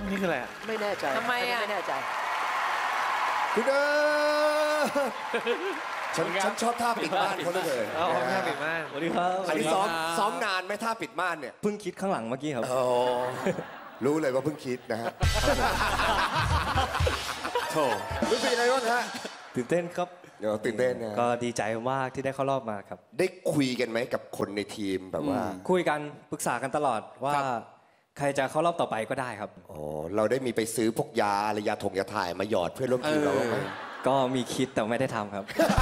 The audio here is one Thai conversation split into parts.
นี่คืออะไรไม่แน่ใจทำไมไม่แน่ใจคุณฉันชอบท่าปิดม่านเขาเลยท่าปิดม่านสวัสดีครับอันนี้ซ้อมนานไหมท่าปิดม่านเนี่ยเพิ่งคิดข้างหลังเมื่อกี้ครับรู้เลยว่าเพิ่งคิดนะฮะโธ่รู้สึกยังไงบ้างฮะตื่นเต้นครับตื่นเต้นนะก็ดีใจมากที่ได้เข้ารอบมาครับได้คุยกันไหมกับคนในทีมแบบว่าคุยกันปรึกษากันตลอดว่าใครจะเข้ารอบต่อไปก็ได้ครับเราได้มีไปซื้อพวกยาอะไรยาถ่ายมาหยอดเพื่อร่วมทีมเราไหมก็มีคิดแต่ไม่ได้ทำครับ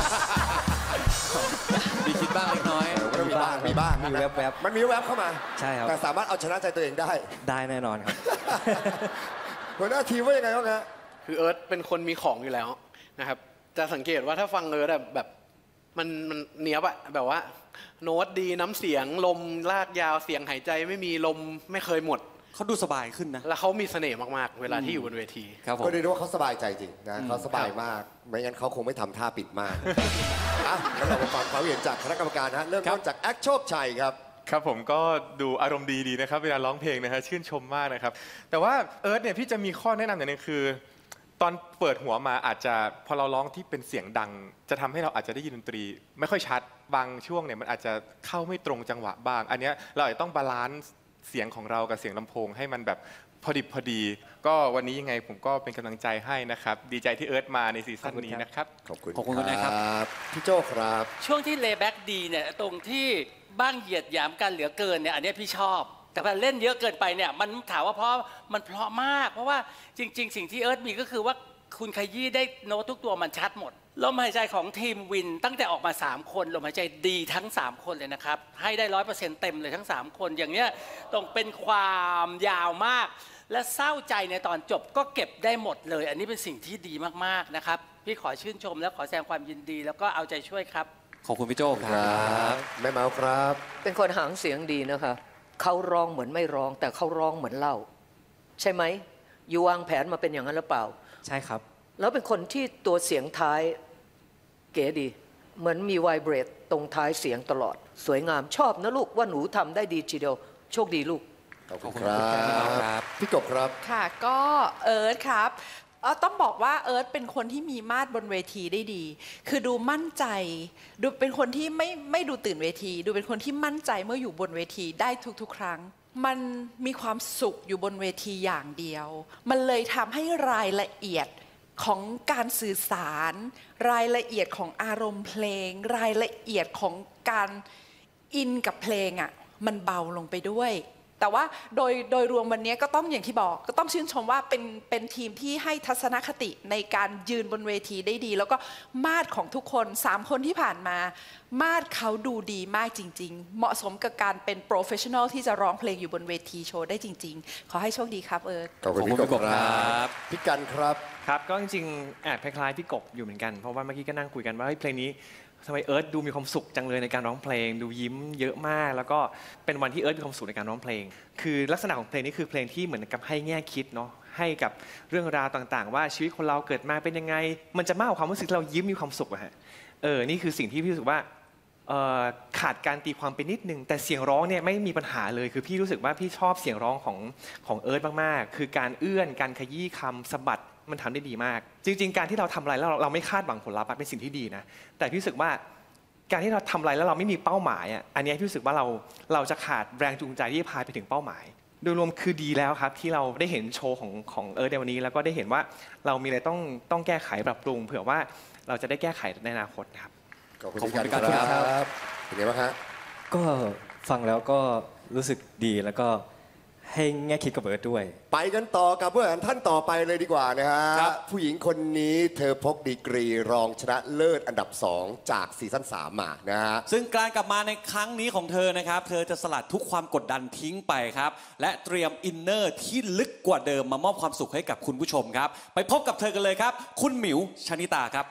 มีคิดบ้างเล็กน้อยมีบ้างมีแวบมันมีแวบเข้ามาใช่ครับแต่สามารถเอาชนะใจตัวเองได้แน่นอนครับหัวหน้าทีมว่ายังไงบ้างฮะคือเอิร์ธเป็นคนมีของอยู่แล้วนะครับจะสังเกตว่าถ้าฟังเอิร์ธแบบมันเนี้ยบอะแบบว่าโน้ตดีน้ำเสียงลมลากยาวเสียงหายใจไม่มีลมไม่เคยหมดเขาดูสบายขึ้นนะแล้วเขามีเสน่ห์มากๆเวลาที่อยู่บนเวทีก็เรียกว่าเขาสบายใจจริงนะเขาสบายมากไม่งั้นเขาคงไม่ทำท่าปิดม่านงั้นเรามาฟังความเห็นจากคณะกรรมการนะเริ่มต้นจากแอคโชคชัยครับครับผมก็ดูอารมณ์ดีนะครับเวลาร้องเพลงนะฮะชื่นชมมากนะครับแต่ว่าเอิร์ธเนี่ยพี่จะมีข้อแนะนำอย่างนึงคือตอนเปิดหัวมาอาจจะพอเราร้องที่เป็นเสียงดังจะทำให้เราอาจจะได้ยินดนตรีไม่ค่อยชัดบางช่วงเนี่ยมันอาจจะเข้าไม่ตรงจังหวะบ้างอันนี้เราอาจจะต้องบาลานซ์เสียงของเรากับเสียงลำโพงให้มันแบบพอดีก็วันนี้ยังไงผมก็เป็นกำลังใจให้นะครับดีใจที่เอิร์ธมาในซีซั่นนี้นะครับขอบคุณนะครับพี่โจครับช่วงที่เลย์แบ็กดีเนี่ยตรงที่บ้างเหยียดหยามกันเหลือเกินเนี่ยอันนี้พี่ชอบแต่พอเล่นเยอะเกินไปเนี่ยมันถามว่าเพราะมันเพราะมากเพราะว่าจริงๆสิ่งที่เอิร์ธมีก็คือว่าคุณขยี้ได้โน้ตทุกตัวมันชัดหมดลมหายใจของทีมวินตั้งแต่ออกมา3คนลมหายใจดีทั้ง3คนเลยนะครับให้ได้ 100% เต็มเลยทั้ง3คนอย่างเนี้ยต้องเป็นความยาวมากและเศร้าใจในตอนจบก็เก็บได้หมดเลยอันนี้เป็นสิ่งที่ดีมากๆนะครับพี่ขอชื่นชมและขอแสดงความยินดีแล้วก็เอาใจช่วยครับขอบคุณพี่โจ้ครับแม่เมาครับเป็นคนหางเสียงดีนะคะเขาร้องเหมือนไม่ร้องแต่เขาร้องเหมือนเล่าใช่ไหมอยู่วางแผนมาเป็นอย่างนั้นหรือเปล่าใช่ครับแล้วเป็นคนที่ตัวเสียงท้ายเก๋ดีเหมือนมีไวเบรตตรงท้ายเสียงตลอดสวยงามชอบนะลูกว่าหนูทำได้ดีทีเดียวโชคดีลูกขอบคุณครับพี่กบครับค่ะก็เอิร์ธครับต้องบอกว่าเอิร์ธเป็นคนที่มีมาตรบนเวทีได้ดีคือดูมั่นใจดูเป็นคนที่ไม่ดูตื่นเวทีดูเป็นคนที่มั่นใจเมื่ออยู่บนเวทีได้ทุกๆครั้งมันมีความสุขอยู่บนเวทีอย่างเดียวมันเลยทำให้รายละเอียดของการสื่อสารรายละเอียดของอารมณ์เพลงรายละเอียดของการอินกับเพลงอ่ะมันเบาลงไปด้วยแต่ว่าโดยรวมวันนี้ก็ต้องอย่างที่บอกก็ต้องชื่นชมว่าเป็นทีมที่ให้ทัศนคติในการยืนบนเวทีได้ดีแล้วก็มาตรของทุกคน3คนที่ผ่านมามาตรเขาดูดีมากจริงๆเหมาะสมกับการเป็นโปรเฟชชั่นอลที่จะร้องเพลงอยู่บนเวทีโชว์ได้จริงๆขอให้โชคดีครับเอิร์ธขอบคุณพี่กบครับพี่กันครับครับก็จริงๆแอบคล้ายๆพี่กบอยู่เหมือนกันเพราะว่าเมื่อกี้ก็นั่งคุยกันว่าเพลงนี้ทำไมเอิร์ธดูมีความสุขจังเลยในการร้องเพลงดูยิ้มเยอะมากแล้วก็เป็นวันที่เอิร์ธมีความสุขในการร้องเพลงคือลักษณะของเพลงนี้คือเพลงที่เหมือนกับให้แง่คิดเนาะให้กับเรื่องราวต่างๆว่าชีวิตคนเราเกิดมาเป็นยังไงมันจะมากกว่าความรู้สึกเรายิ้มมีความสุขอะฮะนี่คือสิ่งที่พี่รู้สึกว่าขาดการตีความไปนิดนึงแต่เสียงร้องเนี่ยไม่มีปัญหาเลยคือพี่รู้สึกว่าพี่ชอบเสียงร้องของเอิร์ธมากๆคือการเอื้อนการขยี้คำสะบัดมันทำได้ดีมากจริงๆการที่เราทำอะไรแล้วเราไม่คาดหวังผลลัพธ์เป็นสิ่งที่ดีนะแต่พี่รู้สึกว่าการที่เราทำอะไรแล้วเราไม่มีเป้าหมายอันนี้พี่รู้สึกว่าเราจะขาดแรงจูงใจที่จะพาไปถึงเป้าหมายโดยรวมคือดีแล้วครับที่เราได้เห็นโชว์ของเอิร์ธในวันนี้แล้วก็ได้เห็นว่าเรามีอะไรต้องแก้ไขปรับปรุงเผื่อว่าเราจะได้แก้ไขในอนาคตครับขอบคุณครับเป็นไงบ้างฮะก็ฟังแล้วก็รู้สึกดีแล้วก็ให้แง่คิดกับเอิร์ธด้วยไปกันต่อกับผู้แข่งขันท่านต่อไปเลยดีกว่านะฮะผู้หญิงคนนี้เธอพกดีกรีรองชนะเลิศอันดับ2จากซีซั่น3มานะฮะซึ่งการกลับมาในครั้งนี้ของเธอนะครับเธอจะสลัดทุกความกดดันทิ้งไปครับและเตรียมอินเนอร์ที่ลึกกว่าเดิมมามอบความสุขให้กับคุณผู้ชมครับไปพบกับเธอกันเลยครับคุณหมิวชนิตาครับ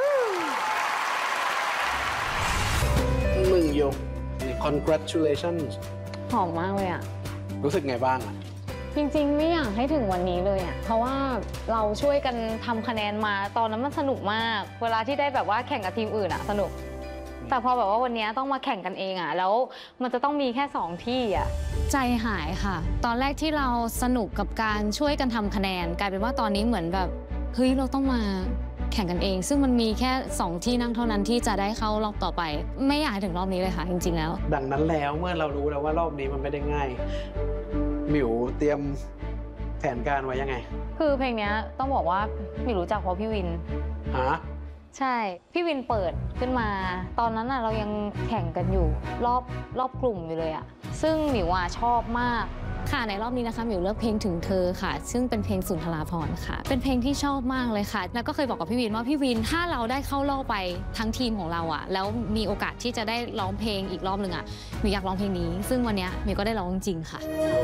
มึงยก congratulations หอมมากเลยอะรู้สึกไงบ้างจริงๆไม่อยากให้ถึงวันนี้เลยอะเพราะว่าเราช่วยกันทำคะแนนมาตอนนั้นมันสนุกมากเวลาที่ได้แบบว่าแข่งกับทีมอื่นอะสนุกแต่พอแบบว่าวันนี้ต้องมาแข่งกันเองอ่ะแล้วมันจะต้องมีแค่2ที่อ่ะใจหายค่ะ ตอนแรกที่เราสนุกกับการช่วยกันทำคะแนนกลายเป็นว่าตอนนี้เหมือนแบบเฮ้ยเราต้องมาแข่งกันเอง ซึ่งมันมีแค่2ที่นั่งเท่านั้นที่จะได้เข้ารอบต่อไปไม่อยากให้ถึงรอบนี้เลยค่ะจริงๆแล้วดังนั้นแล้วเมื่อเรารู้แล้วว่ารอบนี้มันไม่ได้ง่ายหมิวเตรียมแผนการไว้ยังไงคือเพลงนี้ต้องบอกว่าไม่รู้จักเพราะพี่วินใช่พี่วินเปิดขึ้นมาตอนนั้นเรายังแข่งกันอยู่รอบกลุ่มอยู่เลยซึ่งหมิวชอบมากค่ะในรอบนี้นะคะหมิวเลือกเพลงถึงเธอค่ะซึ่งเป็นเพลงสุนทราภรณ์ค่ะเป็นเพลงที่ชอบมากเลยค่ะแล้วก็เคยบอกกับพี่วินว่าพี่วินถ้าเราได้เข้ารอบไปทั้งทีมของเราแล้วมีโอกาสที่จะได้ร้องเพลงอีกรอบหนึ่งหมิวอยากร้องเพลงนี้ซึ่งวันนี้หมิวก็ได้ร้องจริงค่ะ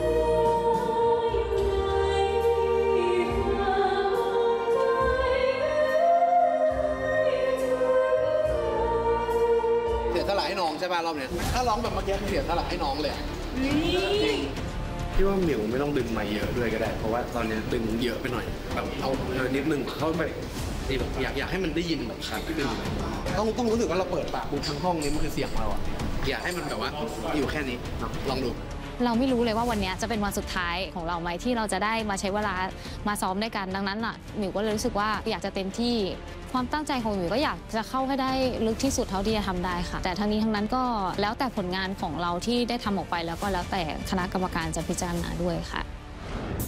เสียสละให้น้องใช่ป่ะรอบเนี้ยถ้าร้องแบบเมื่อกี้เสียสละให้น้องเลยจริงพี่ว่าหมิวไม่ต้องดึงมาเยอะด้วยก็ได้เพราะว่าตอนนี้ดึงเยอะไปหน่อยแบบเอานิดนึงเข้าไปแบบอยากให้มันได้ยินแบบชัดที่ดึงต้องรู้สึกว่าเราเปิดปากปุ๊บทั้งห้องนี้มันคือเสียงเราอยากให้มันแบบว่าอยู่แค่นี้ลองดูเราไม่รู้เลยว่าวันนี้จะเป็นวันสุดท้ายของเราไหมที่เราจะได้มาใช้เวลามาซ้อมด้วยกันดังนั้นหมิวก็เลยรู้สึกว่าอยากจะเต็มที่ความตั้งใจของหมิวก็อยากจะเข้าให้ได้ลึกที่สุดเท่าที่จะทำได้ค่ะแต่ทั้งนี้ทั้งนั้นก็แล้วแต่ผลงานของเราที่ได้ทำออกไปแล้วก็แล้วแต่คณะกรรมการจะพิจารณาด้วยค่ะ